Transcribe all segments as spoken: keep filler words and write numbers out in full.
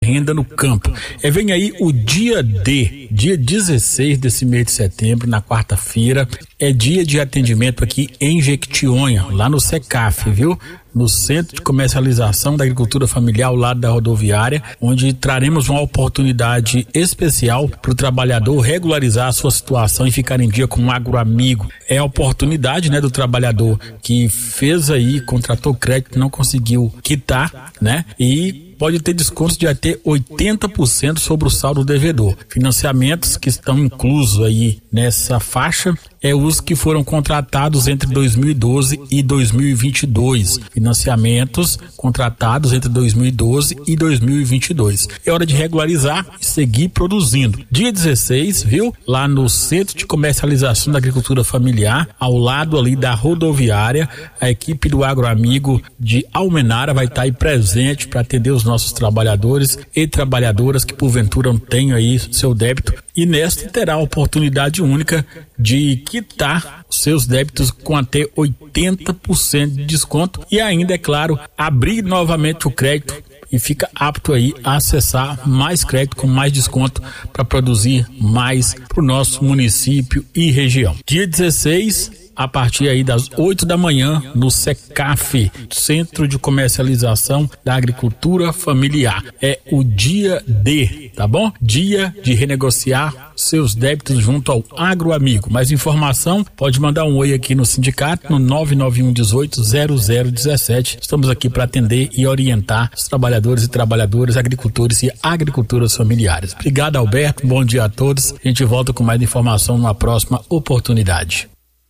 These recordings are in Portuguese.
renda no campo. É, vem aí o dia D, dia dezesseis desse mês de setembro, na quarta-feira, é dia de atendimento aqui em Jequitinhonha, lá no SECAF, viu? No Centro de Comercialização da Agricultura Familiar, ao lado da rodoviária, onde traremos uma oportunidade especial para o trabalhador regularizar a sua situação e ficar em dia com um agroamigo. É a oportunidade, né, do trabalhador que fez aí, contratou crédito, não conseguiu quitar, né? E pode ter descontos de até oitenta por cento sobre o saldo devedor. Financiamentos que estão inclusos aí nessa faixa é os que foram contratados entre dois mil e doze e dois mil e vinte e dois. Financiamentos contratados entre dois mil e doze e dois mil e vinte e dois. É hora de regularizar e seguir produzindo. Dia dezesseis, viu? Lá no Centro de Comercialização da Agricultura Familiar, ao lado ali da rodoviária, a equipe do Agroamigo de Almenara vai estar aí presente para atender os nossos trabalhadores e trabalhadoras que porventura não tenham aí seu débito, e nesta terá a oportunidade única de quitar seus débitos com até oitenta por cento de desconto e ainda, é claro, abrir novamente o crédito e fica apto aí a acessar mais crédito com mais desconto para produzir mais para o nosso município e região. Dia dezesseis, a partir aí das oito da manhã, no SECAF, Centro de Comercialização da Agricultura Familiar. É o dia D, tá bom? Dia de renegociar seus débitos junto ao Agroamigo. Mais informação, pode mandar um oi aqui no sindicato no nove nove um um oito zero zero um sete. Estamos aqui para atender e orientar os trabalhadores e trabalhadoras, agricultores e agricultoras familiares. Obrigado, Alberto. Bom dia a todos. A gente volta com mais informação numa próxima oportunidade.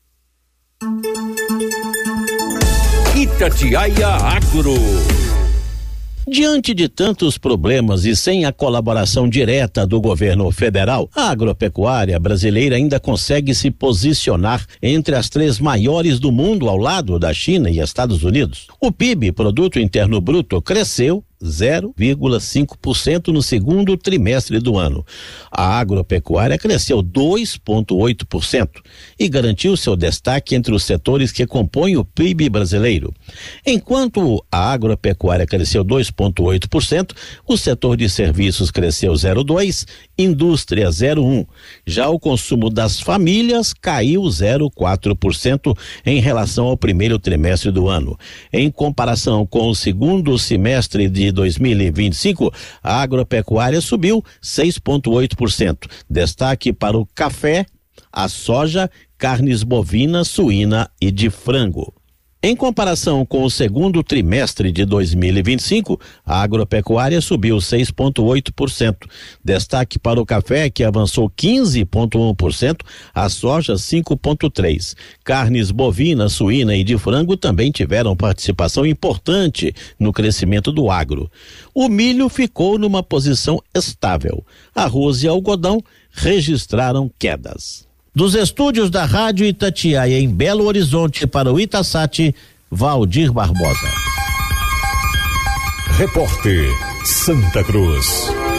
Itatiaia Agro. Diante de tantos problemas e sem a colaboração direta do governo federal, a agropecuária brasileira ainda consegue se posicionar entre as três maiores do mundo, ao lado da China e Estados Unidos. O P I B, Produto Interno Bruto, cresceu zero vírgula cinco por cento no segundo trimestre do ano. A agropecuária cresceu dois vírgula oito por cento e garantiu seu destaque entre os setores que compõem o P I B brasileiro. Enquanto a agropecuária cresceu dois vírgula oito por cento, o setor de serviços cresceu zero vírgula dois por cento, indústria zero vírgula um por cento. Já o consumo das famílias caiu zero vírgula quatro por cento em relação ao primeiro trimestre do ano. Em comparação com o segundo semestre de dois mil e vinte e cinco, a agropecuária subiu seis vírgula oito por cento. Destaque para o café, a soja, carnes bovina, suína e de frango. Em comparação com o segundo trimestre de dois mil e vinte e cinco, a agropecuária subiu seis vírgula oito por cento. Destaque para o café, que avançou quinze vírgula um por cento, a soja cinco vírgula três por cento. Carnes bovina, suína e de frango também tiveram participação importante no crescimento do agro. O milho ficou numa posição estável. Arroz e algodão registraram quedas. Dos estúdios da Rádio Itatiaia em Belo Horizonte para o Itasat, Valdir Barbosa. Repórter Santa Cruz.